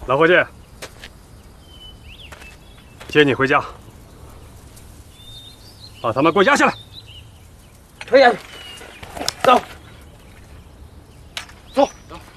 老伙计，接你回家，把他们给我押下来。 推下去，走，走，走。